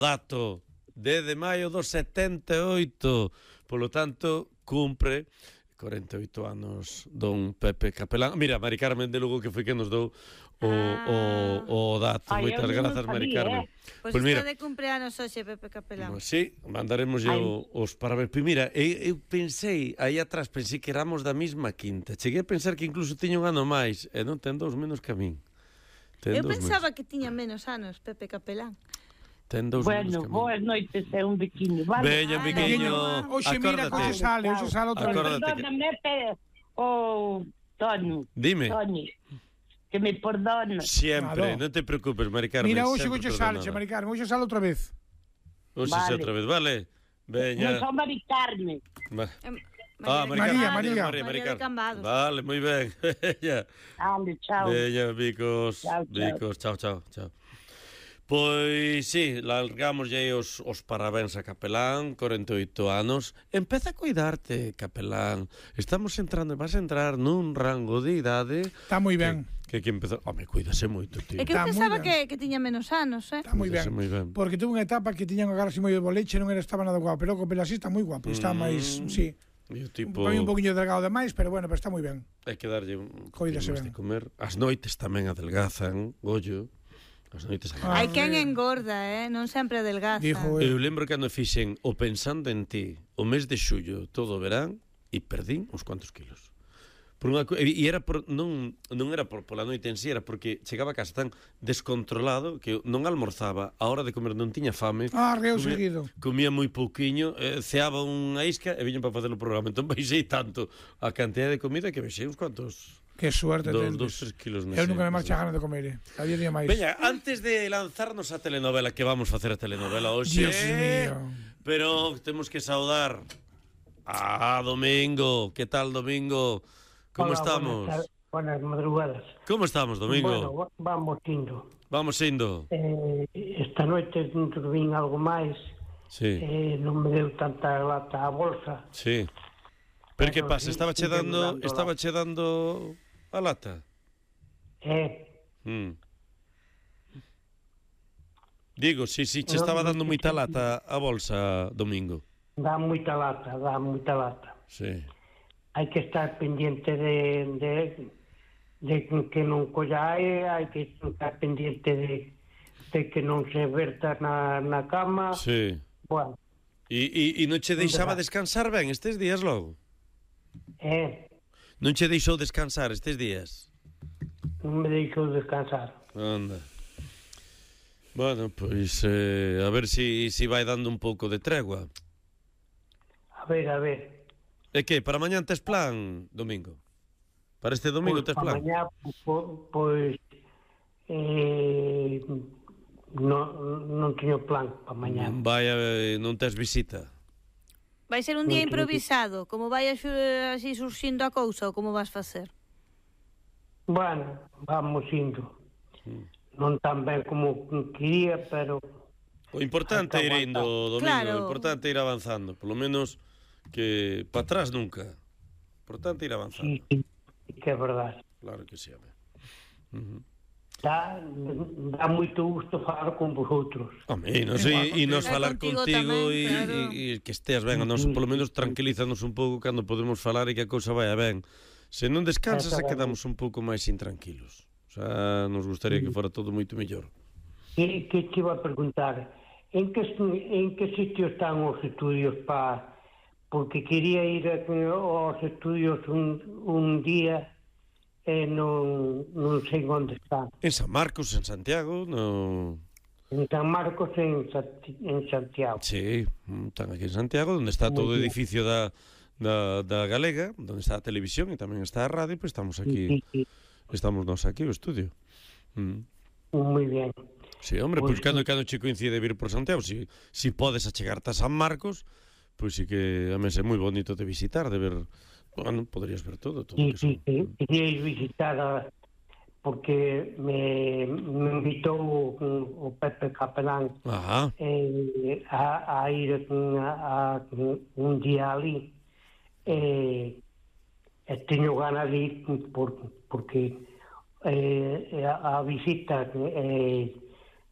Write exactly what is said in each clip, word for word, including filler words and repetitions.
Dato dez de maio do setenta e oito, polo tanto, cumpre corenta e oito anos don Pepe Capelán. Mira, Mari Carmen de Lugo, que foi que nos dou o, ah. o, o dato. Ai, moitas grazas, Mari Carmen. Eh? Pois pues está de cumpleanos hoxe, Pepe Capelán. Pues sí, mandaremos yo os parabéns. Pois mira, eu, eu pensei, aí atrás, pensei que éramos da mesma quinta. Cheguei a pensar que incluso tiña un ano máis, e non ten dous menos que a min. Ten eu pensaba menos. Que tiña menos anos, Pepe Capelán. Ten dous bueno, boas noites, é un biquiño, vale? Veña, biquiño, oxe, mira, que sale, oxe sale outra vez. Perdóname, o Toño. Dime. Toño, que me perdona. Siempre, non te preocupes, Mari Carmen. Mira, oxe, oxe sale, Mari Carmen, oxe sale outra vez. Oxe sale outra vez, vale? Veña. Non son Mari Carmen. Ah, María, María. María de Cambados. Vale, moi ben. Veña. Vale, chao. Veña, bicos. Bicos, chao, chao, chao. Pois, sí, largamos aí os, os parabéns a Capelán, corenta e oito anos. Empeza a cuidarte, Capelán. Estamos entrando, vas a entrar nun rango de idade... Está moi ben. Que, que, que empezou... Home, cuídase moito, tío. É que eu pensaba que, que tiña menos anos, eh? Está moi ben. ben. Porque tuve unha etapa que tiñan a cara así moi de boleche, non era, estaba nada guapo. Pero o Capelán así está moi guapo. Está mm. máis, sí. Tipo... Un, un poquinho delgado demais, pero bueno, pero está moi ben. Hai que darlle un Cuídase ben de comer. As noites tamén adelgazan, gollo. As noites adelgazan. Hai quen engorda, eh? Non sempre adelgaza. Dijo, eh. Eu lembro cando fixen o Pensando en ti o mes de xullo, todo o verán, e perdín uns cuantos kilos. Por unha, e era por, non, non era por pola noite en si, era porque chegaba a casa tan descontrolado que non almorzaba, a hora de comer non tiña fame. Ah, reo comía, seguido. Comía moi pouquiño, eh, ceaba unha isca e viño para facer o programa. Entón baixei tanto a cantidad de comida que baixei uns cuantos... Que suerte do, tendes. Dos, tres kilos. Eu nunca me marcha gana de comer, eh. Cada día máis. Veña, antes de lanzarnos a telenovela, que vamos facer a telenovela hoxe... Dios mío. Pero temos que saudar a Domingo. Que tal, Domingo? Como Hola, estamos? Buenas, buenas madrugadas. Como estamos, Domingo? Bueno, vamos indo. Vamos indo. Eh, esta noite dormín algo máis. Sí. Eh, non me deu tanta lata a bolsa. Sí. Pero que pasa? Estaba che dando, estaba che dando a lata? Eh. Mm. Digo, si, si, che estaba dando moita lata a bolsa, Domingo. Dá moita lata, dá moita lata. Sí. Hai que estar pendiente de, de, de que non collae, hai que estar pendiente de, de que non se verta na, na cama. Sí. Bueno. E, e, e non che deixaba descansar ben estes días logo? Eh. Non che deixou descansar estes días? Non me deixou descansar. Anda. Bueno, pois eh, a ver si, si vai dando un pouco de tregua. A ver, a ver. E que, para mañán tes plan, Domingo? Para este domingo pues, tes plan? Para mañá, pois, pues, eh, non, non teño plan para mañá. Vai, eh, non tes visita? Vai ser un día improvisado, como vai así surxindo a cousa, ou como vas facer? Bueno, vamos indo. Mm. Non tan ben como quería, pero... O importante é ir indo, Domingo, claro. O importante é ir avanzando, polo menos... que para atrás nunca. Importante ir avanzando. Sí, que é verdade. Claro que sí, a ver. Uh-huh. Dá, dá moito gusto falar con vosotros. Home, e nos, e, e nos falar contigo, contigo e, claro. e, e que esteas ben, nos, polo menos tranquilízanos un pouco cando podemos falar e que a cousa vaya ben. Se non descansas, se quedamos un pouco máis intranquilos. O sea, nos gustaría que fora todo moito mellor. Que, que te iba a preguntar, en que, en que sitio están os estudios para... Porque quería ir a, aos estudios un, un día e non, non sei onde están. En San Marcos, en Santiago, no... En San Marcos, en, en Santiago. Sí, están aquí en Santiago, donde está todo o edificio da, da, da Galega, donde está a televisión e tamén está a radio, pois pues estamos aquí, sí, sí, sí. Estamos nós aquí, o estudio. Mm. Moi bien. Sí, hombre, pois pues, cando, cando che coincide vir por Santiago, si, si podes achegarte a San Marcos... Pois sí que a mes é moi bonito de visitar, de ver, bueno, podrías ver todo, todo sí, que sí, sí, queríais visitar a, porque me, me invitou o, o Pepe Capelán eh, a, a ir a, a un día ali e, e teño ganas de ir por, porque eh, a, a visita eh,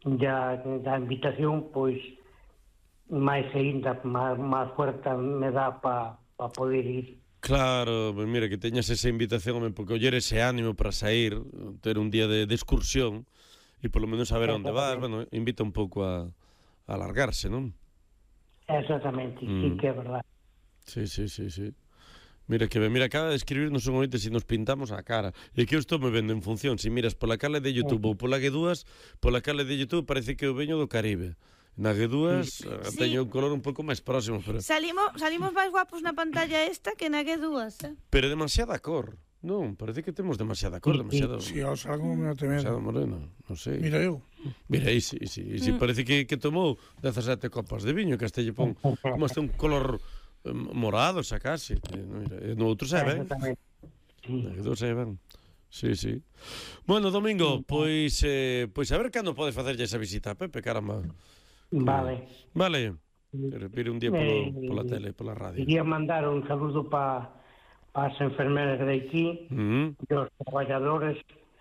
ya da invitación, pois máis ainda, máis, máis fuerte me dá para pa poder ir. Claro, pues mira, que teñas esa invitación, home, porque oller ese ánimo para sair, ter un día de, de excursión, e polo menos saber onde vas, bueno, invita un pouco a, a alargarse, non? Exactamente, mm. sí que é verdade. Sí, sí, sí, sí. Mira que mira, acaba de escribirnos un ointe se nos pintamos a cara. E que eu estou me vendo en función, se miras pola cale de YouTube ou pola G dúas, pola cale de YouTube parece que eu veño do Caribe. Na G dúas sí. teño un color un pouco máis próximo, pero Salimos, salimos máis guapos na pantalla esta que na G dúas, eh? Pero demasiada cor. Non, parece que temos demasiada cor, demasiado. Si, sí, os algo me tremendo. Demasiado moreno, non sei. Mira eu. Mira aí, si, si, si mm. parece que, que tomou dezasete copas de viño, que hasta lle pon como hasta un color eh, morado, xa casi. Mira, no outro se ven. Sí. Na G dúas se ven. Sí, sí. Bueno, Domingo, pois eh, pois a ver cando podes facerlle esa visita, Pepe, caramba. Vale. Vale. Repire un día polo, eh, pola tele, pola radio. Quería mandar un saludo para pa as enfermeras de aquí, uh-huh. e os traballadores,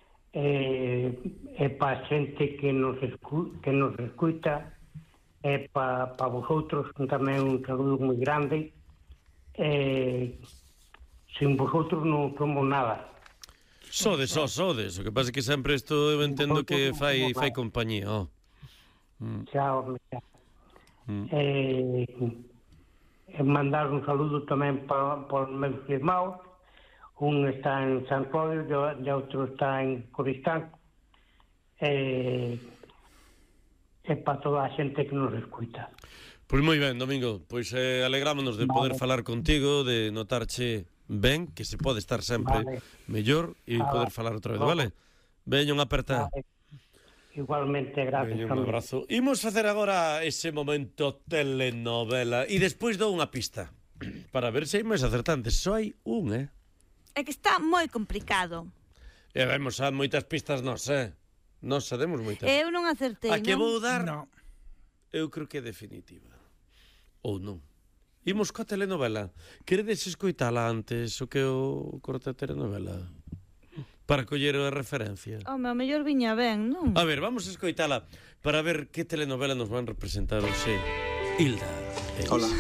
eh, e para a xente que nos, escu que nos escuta, e para pa vosotros tamén un saludo moi grande. Eh, sin vosotros non somos nada. Sodes, só, sodes. O que pasa é que sempre isto eu entendo que fai, fai compañía, oh. Mm. Chao, mm. eh, mandar un saludo tamén para os meus irmãos. Un está en San Rodio e outro está en Coristán, eh, e para toda a xente que nos escuta. Pois moi ben, Domingo, pois eh, alegrámonos de poder vale. falar contigo, de notarche ben, que se pode estar sempre vale. mellor e ah, poder falar outra vez, vale? Veño unha aperta. Vale. Igualmente, gracias. Veño, un abrazo. Imos facer agora ese momento telenovela e despois dou unha pista para ver se hai máis acertantes. Só hai un, eh? É que está moi complicado. E vemos a moitas pistas nós, eh? Nós sabemos moitas. Eu non acertei, non? A que non? vou dar? No. Eu creo que é definitiva. Ou non. Imos coa telenovela. Queredes escoitala antes o que o corta telenovela? Para coller a referencia. Home, o mellor viña ben, non? A ver, vamos a escoitala para ver que telenovela nos van representar hoxe. Hilda. Ellis. Hola.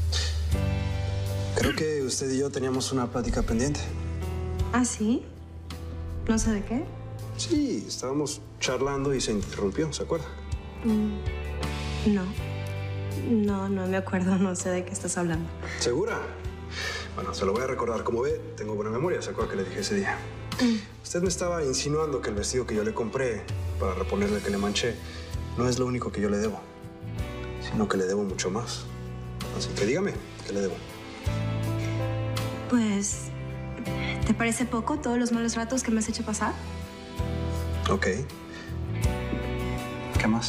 Creo que usted y yo teníamos una plática pendiente. ¿Ah, sí? ¿No sé de qué? Sí, estábamos charlando y se interrumpió, ¿se acuerda? Mm, no. No, no me acuerdo, no sé de qué estás hablando. ¿Segura? Bueno, se lo voy a recordar. Como ve, tengo buena memoria, ¿se acuerda que le dije ese día? Mm. Usted me estaba insinuando que el vestido que yo le compré para reponerle que le manché no es lo único que yo le debo, sino que le debo mucho más. Así que dígame, ¿qué le debo? Pues, ¿te parece poco todos los malos ratos que me has hecho pasar? Ok. ¿Qué más?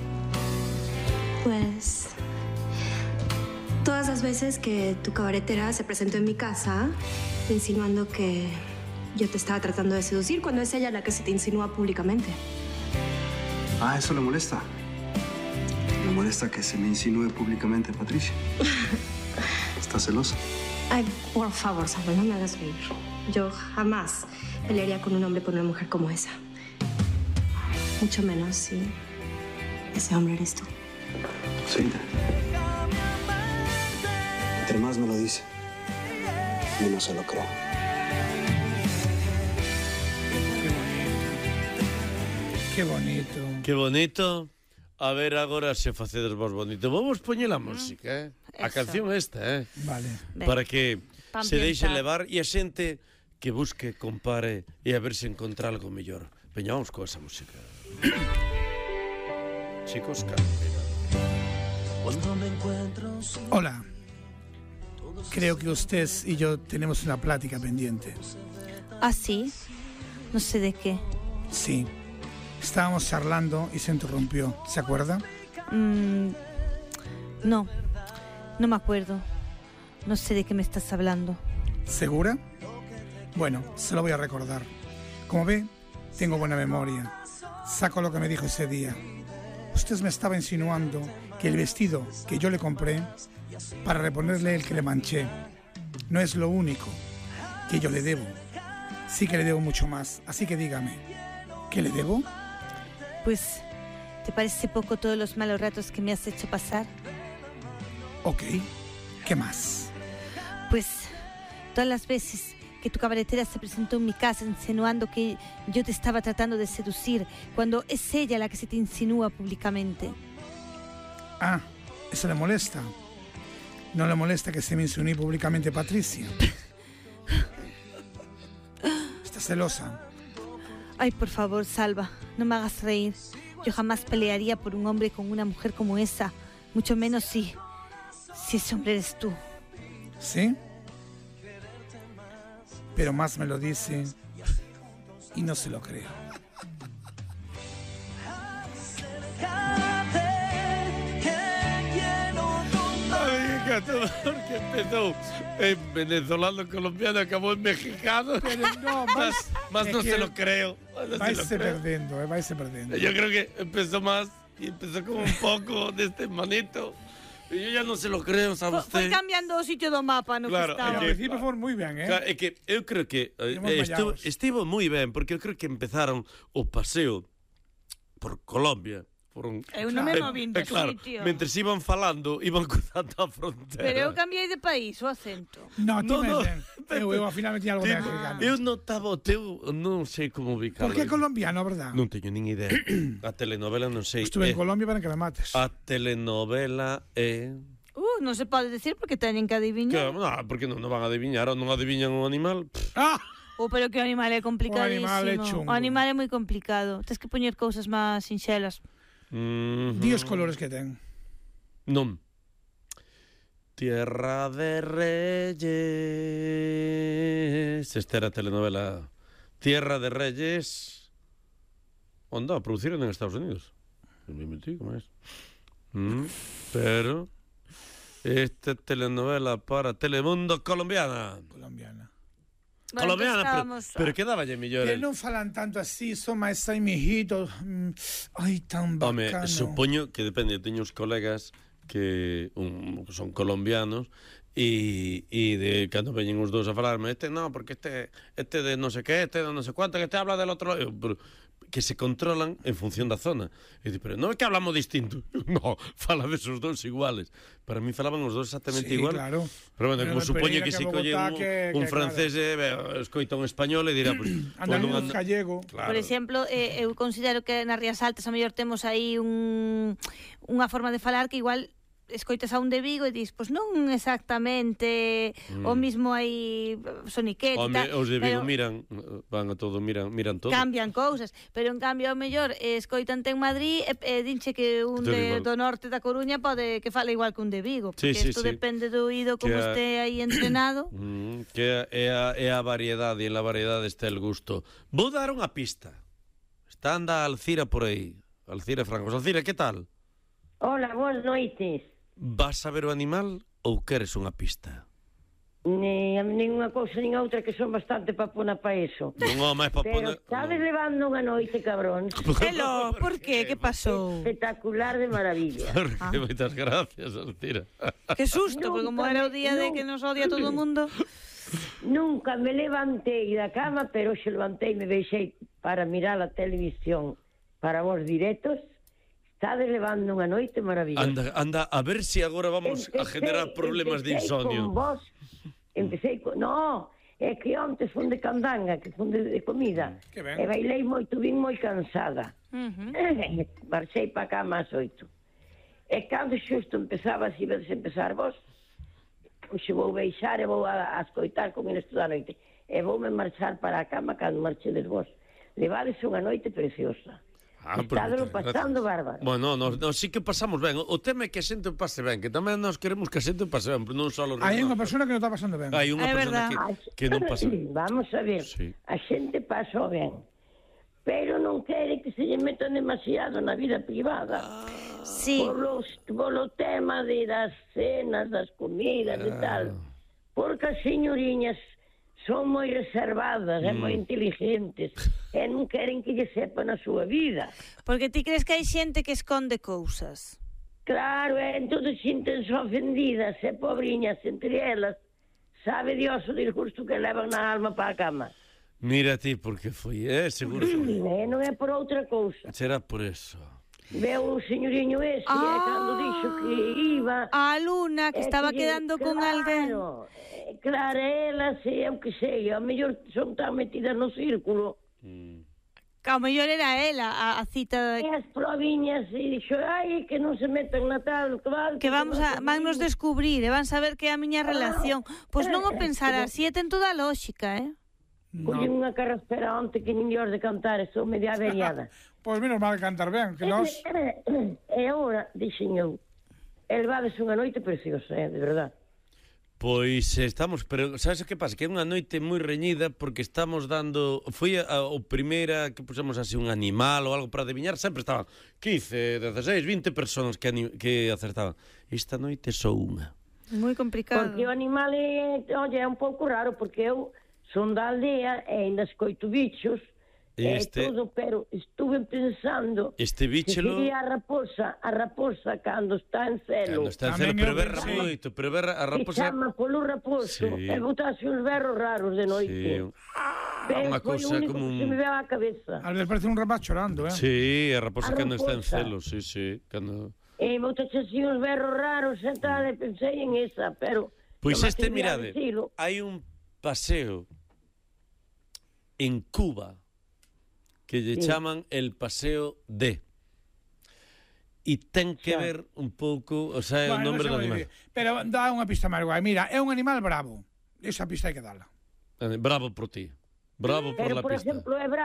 Pues, todas las veces que tu cabaretera se presentó en mi casa, insinuando que yo te estaba tratando de seducir cuando es ella la que se te insinúa públicamente. Ah, ¿eso le molesta? ¿Le molesta que se me insinúe públicamente, Patricia? ¿Está celosa? Ay, por favor, Samuel, no me hagas reír. Yo jamás pelearía con un hombre por una mujer como esa. Mucho menos si ese hombre eres tú. Sí. Entre más me lo dice, menos se lo creo. Qué bonito. Qué bonito. A ver agora se facedes vos bonito. Vamos poñer a música, eh? A Eso. canción esta, eh? Vale. Ben. Para que Pa se deixe ambientar. levar e a xente que busque, compare e a ver se encontra algo mellor. Veñamos con esa música. Chicos, calma. Hola. Creo que usted y yo tenemos una plática pendiente. ¿Ah, sí? No sé de qué. Sí. Estábamos charlando y se interrumpió. ¿Se acuerda? Mm, no, no me acuerdo. No sé de qué me estás hablando. ¿Segura? Bueno, se lo voy a recordar. Como ve, tengo buena memoria. Saco lo que me dijo ese día. Usted me estaba insinuando que el vestido que yo le compré para reponerle el que le manché no es lo único que yo le debo. Sí que le debo mucho más. Así que dígame, ¿qué le debo? Pues ¿Te parece poco todos los malos ratos que me has hecho pasar? Ok, ¿qué más? Pues todas las veces que tu cabaretera se presentó en mi casa insinuando que yo te estaba tratando de seducir, cuando es ella la que se te insinúa públicamente. Ah, ¿eso le molesta? ¿No le molesta que se me insinúe públicamente Patricia? ¿Estás celosa? Ay, por favor, Salva, no me hagas reír. Yo jamás pelearía por un hombre con una mujer como esa, mucho menos si, si ese hombre eres tú. ¿Sí? Pero más me lo dice y no se lo creo. Porque empezó en venezolano, colombiano, acabó en mexicano. Pero no, más, más no se lo creo. Vais perdiendo, eh, vais perdiendo. Yo creo que empezó más y empezó como un poco de este manito. Y yo ya no se lo creo, sabe usted. Foi cambiando o sitio do mapa no claro, que estaba. Pero ao principio foron moi ben, eh? Claro, é que eu creo que eh, estivo, estivo moi ben, porque eu creo que empezaron o paseo por Colombia. Por un, eu non me movín do eh, claro, sitio. Mentres iban falando, iban cruzando a frontera. Pero eu cambiei de país, o acento. No, No, tú no. me ben. Eu, eu ao final metí algo de africano. Eu notaba o teu, non sei como ubicarlo. Por que colombiano, verdad? Non teño nin idea. A telenovela non sei. Estuve en eh, Colombia para que me mates. A telenovela é... Uh, non se pode decir porque teñen que adiviñar. Que, no, porque non, non van a adiviñar, ou non adiviñan un animal. Pff. Ah! Oh, pero que o animal é complicadísimo. O animal é chungo. O animal é moi complicado. Tens que poñer cousas máis sinxelas. Mm-hmm. Di os colores que ten. Non. Tierra de Reyes. Esta era a telenovela. Tierra de Reyes. Onda, produciron en Estados Unidos. Me metí, como es. Mm, pero esta telenovela para Telemundo colombiana. Colombiana. Bueno, Colombiana, pero, estábamos... pero quedaballe mellor. Que non falan tanto así, son máis aí mijitos. Ai, tan bacano. Home, supoño que depende, teño uns colegas que un, son colombianos e, e de cando veñen os dous a falarme, este non, porque este este de non sei que, este de non sei cuánto, que este habla del outro lado, pero que se controlan en función da zona. E di, pero non é que hablamos distinto. No, fala desos dous iguales. Para mí falaban os dous exactamente Sí, igual. claro. Pero bueno, Pero como en supoño Pereira que que si a colle Bogotá un, que- un que, francés e eh, escoita un español e dirá, pues, Andaluz, anda- gallego. Claro. Por exemplo, eh, eu considero que nas Rías Altas a mellor temos aí un, unha forma de falar que igual escoitas a un de Vigo e dis, pois non exactamente mm. o mismo aí soniquete, Home, os de Vigo pero miran, van a todo, miran, miran todo. cambian cousas, pero en cambio ao mellor eh, escoitante en Madrid e, e dinche que un Todo de, igual. do norte da Coruña pode que fala igual que un de Vigo, Sí, porque sí, isto sí. depende do oído como Que a- este aí entrenado. Mm, que é a, é a variedade, e en la variedade está el gusto. Vou dar unha pista. Está anda Alcira por aí. Alcira Francos. Alcira, que tal? Hola, boas noites. Vas a ver o animal ou queres unha pista? Ni, nin unha cousa nin outra que son bastante papona pa eso. Non o máis para Pero poner... estades levando unha noite, cabrón. Elo, por qué? Que pasou? Espectacular de maravilla. Porque moitas gracias, Alcira. Que susto, porque como era o día de No. que nos odia todo o mundo. Nunca me levantei da cama, pero xe levantei e me deixei para mirar a televisión para vos directos. Estades levando unha noite maravillosa. Anda, anda, a ver se si agora vamos a generar problemas de empecé insomnio. Con vos, empecé con... No, é que onte fun de candanga, que fun de, de comida. Que ben. E bailei moito, vin moi cansada. Uh-huh. Marchei para cá máis oito. E cando xusto empezaba, se vedes empezar vos, pois vou beixar e vou a, a escoitar con isto da noite. E voume marchar para a cama cando marchedes vos. Levades unha noite preciosa. Ah, pero Estádelo moitas pasando gracias. bárbaro. Bueno, no, no, sí que pasamos ben. O tema é que a xente o pase ben, que tamén nós queremos que a xente o pase ben, pero non só os Hai unha demás. persona que non está pasando ben. Hai unha É persona verdad. que, que non pasa ben. Vamos a ver, Sí. a xente pasou ben, pero non quere que se lle metan demasiado na vida privada. Sí. Por, los, por o tema de das cenas, das comidas e tal. Porque as señoriñas son moi reservadas e moi inteligentes e non queren que lle sepan a súa vida. Porque ti crees que hai xente que esconde cousas. Claro, e entón sintense ofendidas e pobriñas entre elas. Sabe Dios o disgusto que levan na alma para a cama. Mira ti, porque foi, eh, seguro. E non é por outra cousa. Será por eso. Veo o señoriño ese, ah, e cando dixo que iba... A Luna, que estaba que, quedando claro, con alguén. Claro, ela, sei, eu que sei, a mellor son tan metidas no círculo. Mm. Que ao mellor era ela, a, a cita... E as proviñas, e dixo, ai, que non se metan na tal, que, val, que vamos a, van nos descubrir, e van saber que é a miña relación. Pois non o pensar así, e ten toda a lógica, eh? Collín unha carraspera onte que nin dios de cantar, estou media averiada. Pois menos mal cantar ben, que nós... E agora, dixen eu, elevades unha noite preciosa, eh, de verdad. Pois estamos, pero sabes o que pasa? Que é unha noite moi reñida porque estamos dando... Foi a, a, o primeira que pusemos así un animal ou algo para adivinar, sempre estaban quince, dezasseis, vinte personas que, que acertaban. Esta noite só unha. Moi complicado. Porque o animal é, oye, é un pouco raro, porque eu son da aldea e ainda escoito bichos, este, e todo, pero estuve pensando este bichelo... que sería a raposa, a raposa cando está en celo. Cando está en celo, pero berra moito, pero berra a raposa... Que chama polo raposo, sí. E botase uns berros raros de noite. Sí. Unha cousa como un... que me veo a cabeza. A veces parece un rapaz chorando, eh? Sí, a raposa a cando raposa. Está en celo, sí, sí, cando... E botase así uns berros raros e tal, e pensei en esa, pero... Pois este, mirade, hai un paseo en Cuba que lle sí. chaman el Paseo D. E ten que ver un pouco, o sea, bueno, o nombre do animal. Pero dá unha pista máis guai. Mira, é un animal bravo. Esa pista hai que dala. Bravo por ti. Bravo por pero, la por pista. Ejemplo, é bravo